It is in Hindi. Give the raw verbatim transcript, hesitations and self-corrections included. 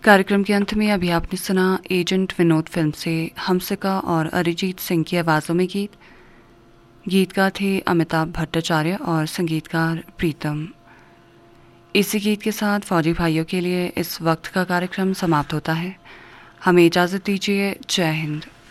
कार्यक्रम के अंत में अभी आपने सुना एजेंट विनोद फिल्म से हमसिका और अरिजीत सिंह की आवाज़ों में गीत। गीतकार थे अमिताभ भट्टाचार्य और संगीतकार प्रीतम। इसी गीत के साथ फौजी भाइयों के लिए इस वक्त का कार्यक्रम समाप्त होता है। हमें इजाज़त दीजिए। जय हिंद।